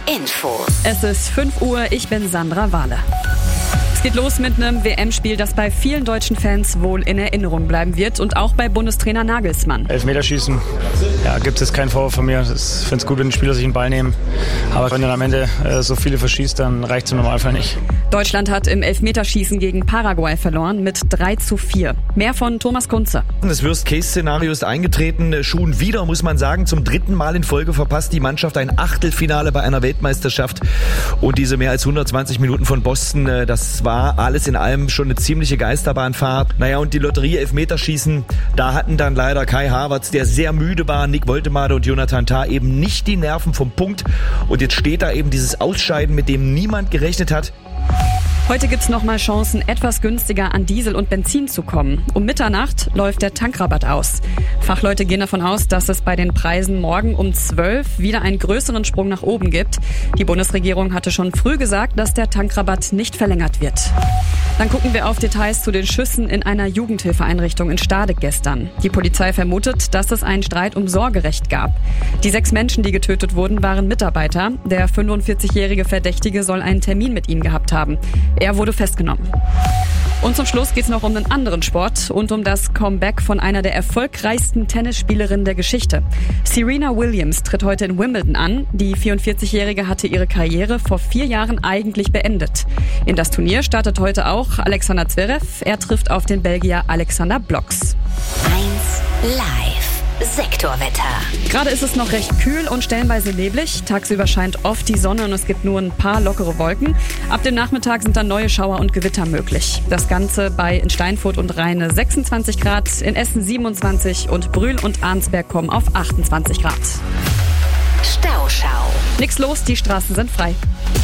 Info. Es ist 5 Uhr, ich bin Sandra Wahle. Es geht los mit einem WM-Spiel, das bei vielen deutschen Fans wohl in Erinnerung bleiben wird und auch bei Bundestrainer Nagelsmann. Elfmeterschießen, ja, gibt es keinen Vorwurf von mir. Ich finde es gut, wenn die Spieler sich den Ball nehmen. Aber wenn dann am Ende so viele verschießt, dann reicht es im Normalfall nicht. Deutschland hat im Elfmeterschießen gegen Paraguay verloren mit 3:4. Mehr von Thomas Kunze. Das Worst-Case-Szenario ist eingetreten. Schon wieder, muss man sagen, zum 3. Mal in Folge verpasst die Mannschaft ein Achtelfinale bei einer Weltmeisterschaft. Und diese mehr als 120 Minuten von Boston, das war alles in allem schon eine ziemliche Geisterbahnfahrt. Naja, und die Lotterie Elfmeterschießen, da hatten dann leider Kai Havertz, der sehr müde war, Nick Woltemade und Jonathan Tah eben nicht die Nerven vom Punkt. Und jetzt steht da eben dieses Ausscheiden, mit dem niemand gerechnet hat. Heute gibt's nochmal Chancen, etwas günstiger an Diesel und Benzin zu kommen. Um Mitternacht läuft der Tankrabatt aus. Fachleute gehen davon aus, dass es bei den Preisen morgen um 12 wieder einen größeren Sprung nach oben gibt. Die Bundesregierung hatte schon früh gesagt, dass der Tankrabatt nicht verlängert wird. Dann gucken wir auf Details zu den Schüssen in einer Jugendhilfeeinrichtung in Stade gestern. Die Polizei vermutet, dass es einen Streit um Sorgerecht gab. Die 6 Menschen, die getötet wurden, waren Mitarbeiter. Der 45-jährige Verdächtige soll einen Termin mit ihnen gehabt haben. Er wurde festgenommen. Und zum Schluss geht's noch um einen anderen Sport und um das Comeback von einer der erfolgreichsten Tennisspielerinnen der Geschichte. Serena Williams tritt heute in Wimbledon an. Die 44-Jährige hatte ihre Karriere vor 4 Jahren eigentlich beendet. In das Turnier startet heute auch Alexander Zverev. Er trifft auf den Belgier Alexander Blocks. 1 Live. Sektorwetter. Gerade ist es noch recht kühl und stellenweise neblig. Tagsüber scheint oft die Sonne und es gibt nur ein paar lockere Wolken. Ab dem Nachmittag sind dann neue Schauer und Gewitter möglich. Das Ganze bei in Steinfurt und Rheine 26 Grad, in Essen 27 und Brühl und Arnsberg kommen auf 28 Grad. Stauschau. Nix los, die Straßen sind frei.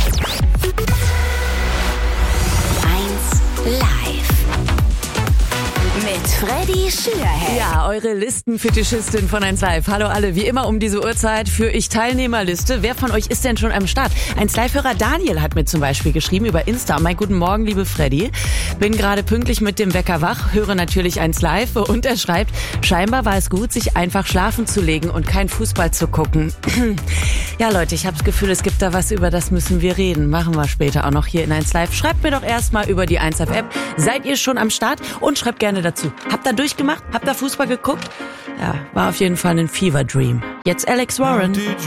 1 Live. Mit Freddy Schürhead. Ja, eure Listenfetischistin von 1 Live. Hallo alle, wie immer um diese Uhrzeit für Ich-Teilnehmerliste. Wer von euch ist denn schon am Start? 1 Live-Hörer Daniel hat mir zum Beispiel geschrieben über Insta. Mein guten Morgen, liebe Freddy. Bin gerade pünktlich mit dem Wecker wach, höre natürlich 1 Live und er schreibt, scheinbar war es gut, sich einfach schlafen zu legen und kein Fußball zu gucken. Ja Leute, ich habe das Gefühl, es gibt da was, über das müssen wir reden. Machen wir später auch noch hier in 1 Live. Schreibt mir doch erstmal über die 1 Live App. Seid ihr schon am Start? Und schreibt gerne dazu. Habt ihr durchgemacht? Habt ihr Fußball geguckt? Ja, war auf jeden Fall ein Fever Dream. Jetzt Alex Warren.